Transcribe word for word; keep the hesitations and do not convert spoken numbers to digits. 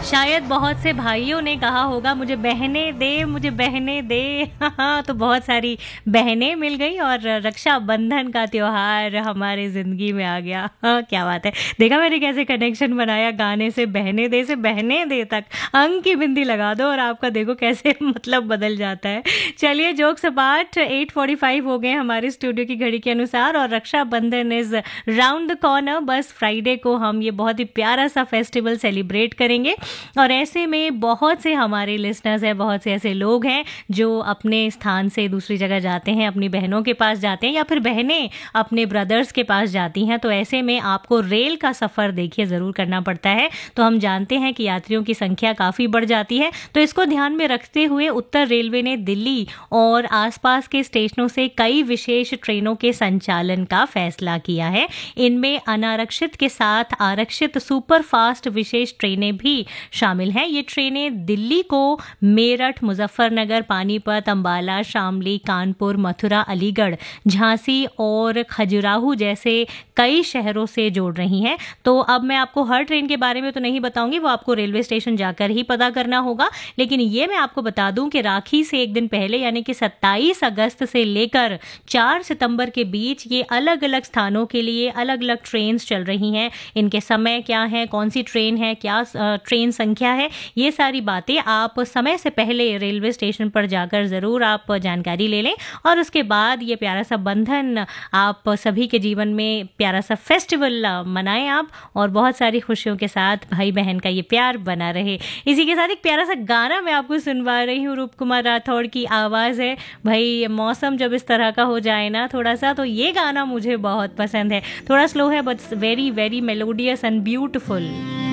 शायद बहुत से भाइयों ने कहा होगा मुझे बहने दे, मुझे बहने दे। हाँ, तो बहुत सारी बहनें मिल गई और रक्षाबंधन का त्योहार हमारे ज़िंदगी में आ गया। हाँ, क्या बात है। देखा मैंने कैसे कनेक्शन बनाया गाने से, बहने दे से बहने दे तक। अंक की बिंदी लगा दो और आपका देखो कैसे मतलब बदल जाता है। चलिए, जोक्स अपार्ट, आठ पैंतालीस हो गए हमारे स्टूडियो की घड़ी के अनुसार और Rakshabandhan is round the corner. बस फ्राइडे को हम ये बहुत ही प्यारा सा फेस्टिवल सेलिब्रेट करेंगे और ऐसे में बहुत से हमारे लिसनर्स हैं, बहुत से ऐसे लोग हैं जो अपने स्थान से दूसरी जगह जाते हैं, अपनी बहनों के पास जाते हैं या फिर बहनें अपने ब्रदर्स के पास जाती हैं। तो ऐसे में आपको रेल का सफ़र देखिए ज़रूर करना पड़ता है। तो हम जानते हैं कि यात्रियों की संख्या काफ़ी बढ़ जाती है, तो इसको ध्यान में रखते हुए उत्तर रेलवे ने दिल्ली और आसपास के स्टेशनों से कई विशेष ट्रेनों के संचालन का फैसला किया है। इनमें अनारक्षित के साथ आरक्षित सुपर फास्ट विशेष ट्रेनें भी शामिल हैं। ये ट्रेनें दिल्ली को मेरठ, मुजफ्फरनगर, पानीपत, अंबाला, शामली, कानपुर, मथुरा, अलीगढ़, झांसी और खजुराहो जैसे कई शहरों से जोड़ रही हैं। तो अब मैं आपको हर ट्रेन के बारे में तो नहीं बताऊंगी, वो आपको रेलवे स्टेशन जाकर ही पता करना होगा। लेकिन ये मैं आपको बता दूं कि राखी से एक दिन पहले यानी कि सत्ताईस अगस्त से लेकर चार सितंबर के बीच ये अलग अलग स्थानों के लिए अलग अलग ट्रेन चल रही हैं। इनके समय क्या है, कौन सी ट्रेन है, क्या ट्रेन संख्या है, ये सारी बातें आप समय से पहले रेलवे स्टेशन पर जाकर ज़रूर आप जानकारी ले लें और उसके बाद ये प्यारा सा बंधन आप सभी के जीवन में प्यारा सा फेस्टिवल मनाएं आप और बहुत सारी खुशियों के साथ भाई बहन का ये प्यार बना रहे। इसी के साथ एक प्यारा सा गाना मैं आपको सुनवा रही हूँ, रूप कुमार राठौड़ की आवाज़ है। भाई मौसम जब इस तरह का हो जाए ना थोड़ा सा, तो ये गाना मुझे बहुत पसंद है। थोड़ा स्लो है but very very melodious and beautiful.